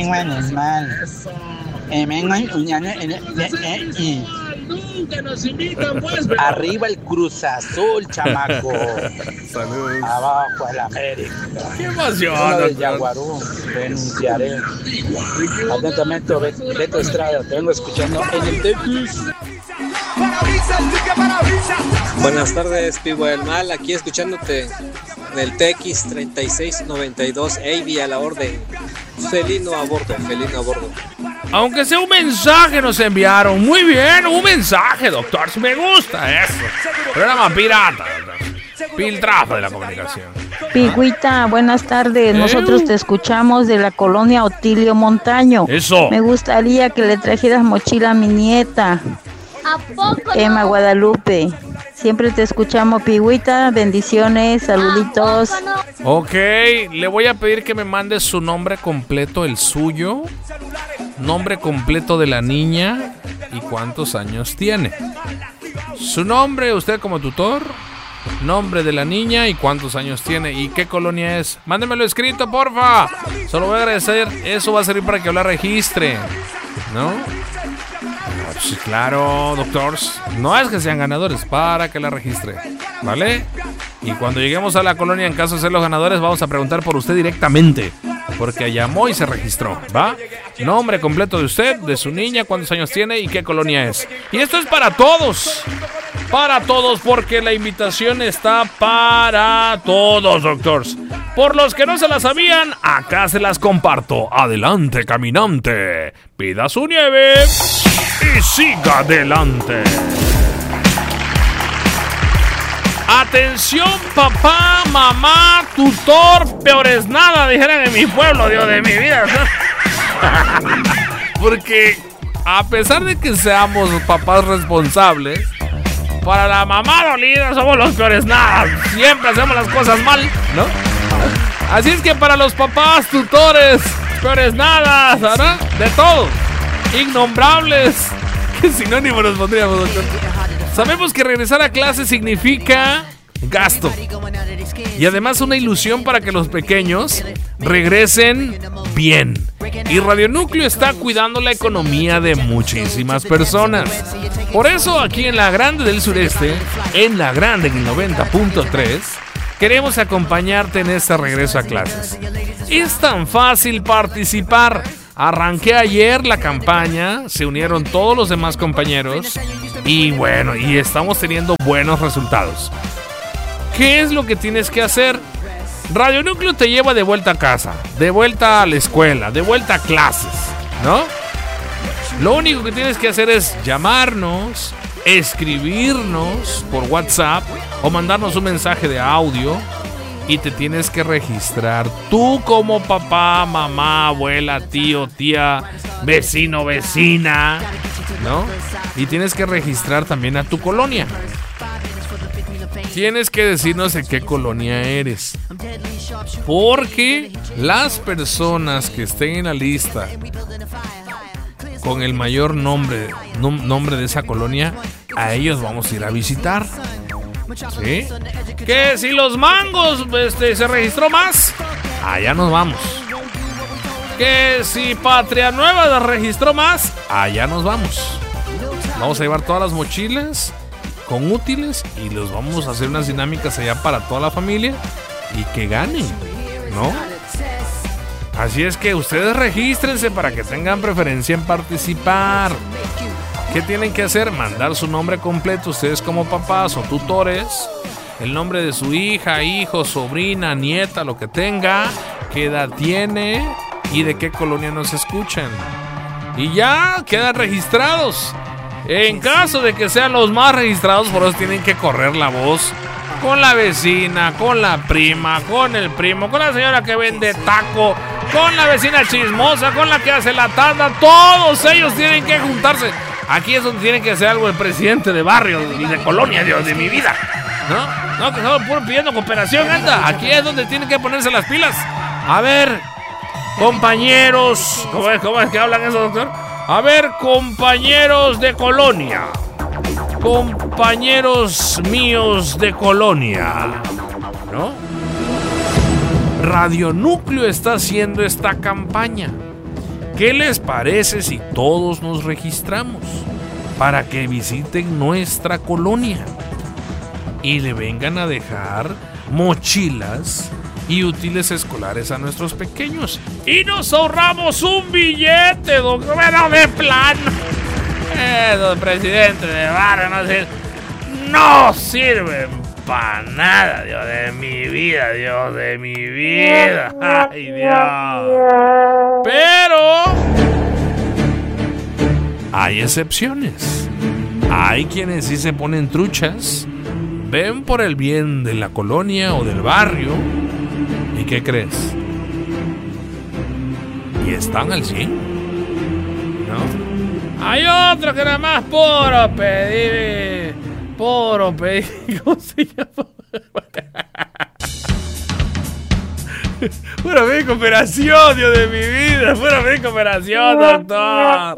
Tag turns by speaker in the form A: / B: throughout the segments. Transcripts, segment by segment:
A: animal. Arriba el Cruz Azul, chamaco.
B: Saludos.
A: Abajo el América.
B: ¡Qué emoción!
A: Uno del Yaguarú, renunciaré. Atentamente, Beto Estrada, te vengo escuchando en el TX.
C: Buenas tardes, Pivo del Mal, aquí escuchándote en el TX 3692, Avi a la orden. Felino a bordo, felino a bordo.
B: Aunque sea un mensaje nos enviaron. Muy bien, un mensaje, doctor. Si me gusta eso. Programa pirata, doctor. Piltrafa de la comunicación.
D: Pigüita, buenas tardes. Nosotros te escuchamos de la colonia Otilio Montaño.
B: Eso.
D: Me gustaría que le trajeras mochila a mi nieta,
E: ¿A poco
D: Emma Guadalupe. Siempre te escuchamos, Pigüita. Bendiciones, saluditos.
B: Ok, le voy a pedir que me mande su nombre completo, el suyo, nombre completo de la niña y cuántos años tiene. Su nombre, usted como tutor, nombre de la niña y cuántos años tiene y qué colonia es. Mándemelo escrito, porfa. Solo voy a agradecer, eso va a servir para que yo la registre, ¿no? Sí, claro, doctors. No es que sean ganadores, para que la registre, ¿vale? Y cuando lleguemos a la colonia, en caso de ser los ganadores, vamos a preguntar por usted directamente, porque llamó y se registró, ¿va? Nombre completo de usted, de su niña, cuántos años tiene y qué colonia es. Y esto es para todos, porque la invitación está para todos, doctors. Por los que no se la sabían, acá se las comparto. Adelante, caminante, pida su nieve y siga adelante. Atención, papá, mamá, tutor, peor es nada, dijeran en mi pueblo, Dios de mi vida. Porque a pesar de que seamos papás responsables, para la mamá dolida somos los peores nada. Siempre hacemos las cosas mal, ¿no? Así es que para los papás, tutores, peores nada, ¿verdad? De todo. Innombrables. ¿Qué sinónimo nos pondríamos, doctor? Sabemos que regresar a clase significa gasto. Y además una ilusión para que los pequeños regresen bien. Y Radio Núcleo está cuidando la economía de muchísimas personas. Por eso aquí en la Grande del Sureste, en la Grande en el 90.3, queremos acompañarte en este regreso a clases. Es tan fácil participar. Arranqué ayer la campaña, se unieron todos los demás compañeros y bueno, y estamos teniendo buenos resultados. ¿Qué es lo que tienes que hacer? Radio Núcleo te lleva de vuelta a casa, de vuelta a la escuela, de vuelta a clases, ¿no? Lo único que tienes que hacer es llamarnos, escribirnos por WhatsApp o mandarnos un mensaje de audio. Y te tienes que registrar tú como papá, mamá, abuela, tío, tía, vecino, vecina, ¿no? Y tienes que registrar también a tu colonia. Tienes que decirnos en qué colonia eres. Porque las personas que estén en la lista con el mayor nombre de esa colonia, a ellos vamos a ir a visitar. ¿Sí? Que si los Mangos se registró más, allá nos vamos. Que si Patria Nueva registró más, allá nos vamos. Vamos a llevar todas las mochilas con útiles y los vamos a hacer unas dinámicas allá para toda la familia y que ganen, ¿no? Así es que ustedes regístrense para que tengan preferencia en participar. ¿Qué tienen que hacer? Mandar su nombre completo, ustedes como papás o tutores, el nombre de su hija, hijo, sobrina, nieta, lo que tenga, qué edad tiene y de qué colonia nos escuchan. Y ya quedan registrados. En caso de que sean los más registrados, por eso tienen que correr la voz con la vecina, con la prima, con el primo, con la señora que vende taco, con la vecina chismosa, con la que hace la tanda. Todos ellos tienen que juntarse. Aquí es donde tiene que hacer algo el presidente de barrio y de colonia, Dios de mi vida, ¿no? No, que estamos puro pidiendo cooperación, anda. Aquí es donde tienen que ponerse las pilas. A ver, compañeros, ¿cómo es que hablan eso, doctor? A ver, compañeros de colonia, compañeros míos de colonia, ¿no? Radio Núcleo está haciendo esta campaña. ¿Qué les parece si todos nos registramos para que visiten nuestra colonia y le vengan a dejar mochilas y útiles escolares a nuestros pequeños? Y nos ahorramos un billete, don, pero de plano. Don presidente de barrio, no sirven para nada, Dios de mi vida, Dios de mi vida. Ay, Dios. Pero hay excepciones. Hay quienes sí se ponen truchas, ven por el bien de la colonia o del barrio. ¿Y qué crees? Y están al 100, ¿no? Hay otro que nada más puro pedir, ¿cómo se llama? Pura bien cooperación, Dios de mi vida, pura bien cooperación, doctor.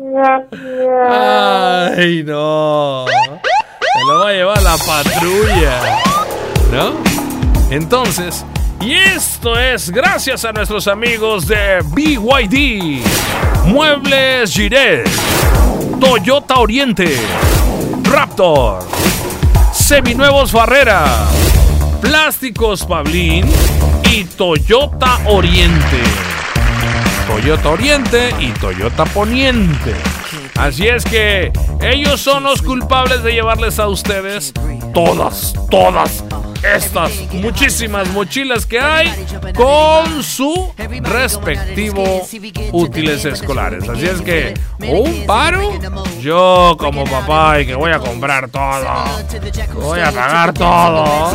B: Ay, no. Se lo va a llevar la patrulla, ¿no? Entonces, y esto es gracias a nuestros amigos de BYD, Muebles Giret, Toyota Oriente, Raptor, Seminuevos Farrera, Plásticos Pablín y Toyota Oriente. Toyota Oriente y Toyota Poniente. Así es que ellos son los culpables de llevarles a ustedes todas estas muchísimas mochilas que hay con su respectivo útiles escolares. Así es que un paro, yo como papá y que voy a comprar todo, voy a pagar todo,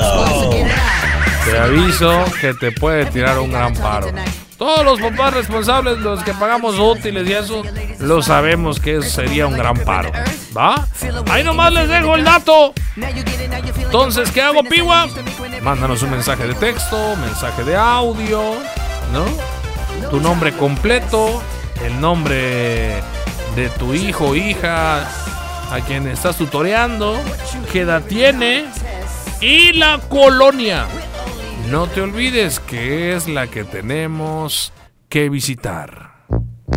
B: te aviso que te puede tirar un gran paro. Todos los papás responsables, los que pagamos útiles y eso, lo sabemos que eso sería un gran paro, ¿va? Ahí nomás les dejo el dato. Entonces, ¿qué hago, Piwa? Mándanos un mensaje de texto, mensaje de audio, ¿no? Tu nombre completo, el nombre de tu hijo o hija a quien estás tutoreando, qué edad tiene y la colonia. No te olvides que es la que tenemos que visitar.